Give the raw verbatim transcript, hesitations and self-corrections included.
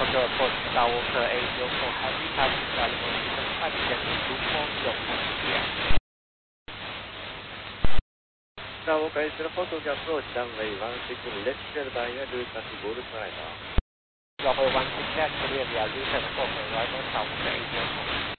Roger, report Skywalker eight zero four Heavy, passing Charlie one seven five, schedule two four zero here. Skywalker eight zero four, Tokyo approach, runway one six left, cleared by air, route taxi, board rider. Runway one six left, cleared via route seven four for arrival, Skywalker eight zero four.